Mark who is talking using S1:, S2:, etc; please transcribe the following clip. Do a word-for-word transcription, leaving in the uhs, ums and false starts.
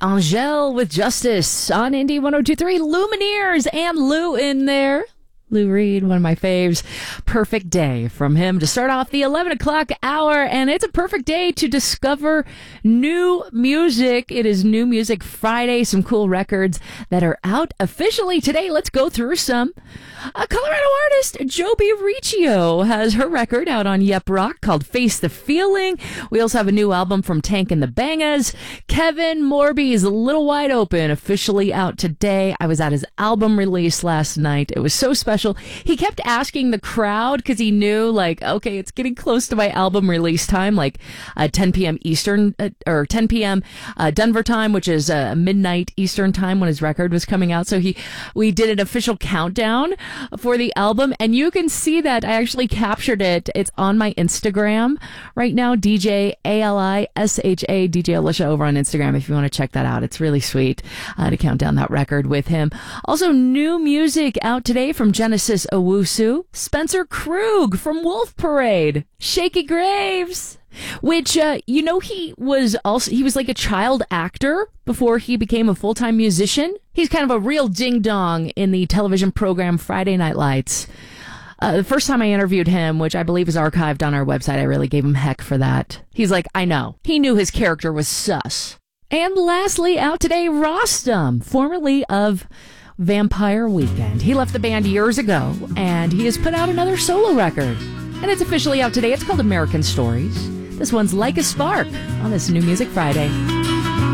S1: Angèle with Justice on Indie one oh two point three. Lumineers and Lou in there. Lou Reed, one of my faves. Perfect day from him to start off the eleven o'clock hour. And it's a perfect day to discover new music. It is New Music Friday. Some cool records that are out officially today. Let's go through some. A Colorado artist, Joby Riccio, has her record out on Yep Rock called Face the Feeling. We also have a new album from Tank and the Bangas. Kevin Morby's Little Wide Open, officially out today. I was at his album release last night. It was so special. He kept asking the crowd because he knew, like, okay, it's getting close to my album release time, like uh, ten p.m. Eastern, uh, or ten p.m. Uh, Denver time, which is uh, midnight Eastern time when his record was coming out. So he, we did an official countdown for the album, and you can see that. I actually captured it. It's on my Instagram right now, D J A L I S H A, D J Alicia over on Instagram if you want to check that out. It's really sweet uh, to count down that record with him. Also, new music out today from Genesis Owusu, Spencer Krug from Wolf Parade, Shaky Graves, which, uh, you know, he was also, he was like a child actor before he became a full-time musician. He's kind of a real ding-dong in the television program Friday Night Lights. Uh, the first time I interviewed him, which I believe is archived on our website, I really gave him heck for that. He's like, I know. He knew his character was sus. And lastly, out today, Rostam, formerly of Vampire Weekend. He left the band years ago, and he has put out another solo record. And it's officially out today. It's called American Stories. This one's Like a Spark on this New Music Friday.